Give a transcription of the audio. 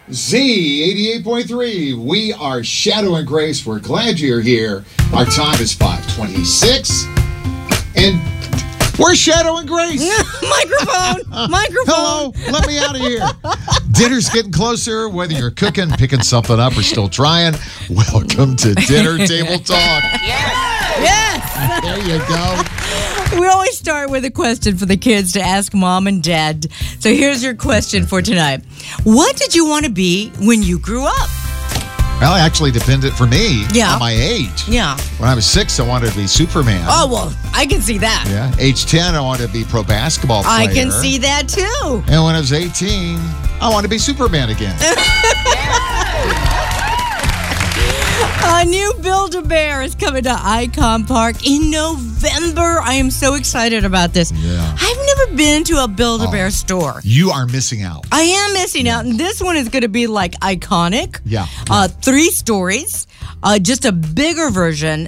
Z 88.3. We are Shadow and Grace. We're glad you're here. Our time is 5:26. And we're Shadow and Grace. Microphone. Hello. Let me out of here. Dinner's getting closer. Whether you're cooking, picking something up, or still trying, welcome to Dinner Table Talk. Yes. There you go. We always start with a question for the kids to ask mom and dad. So here's your question for tonight. What did you want to be when you grew up? Well, it actually depended for me on my age. Yeah. When I was 6, I wanted to be Superman. Oh, well, I can see that. Yeah. Age 10, I wanted to be pro basketball player. I can see that too. And when I was 18, I wanted to be Superman again. A new Build-A-Bear is coming to Icon Park in November. I am so excited about this. Yeah. I've never been to a Build-A-Bear store. You are missing out. I am missing out. And this one is going to be like iconic. Yeah. 3 stories. Just a bigger version.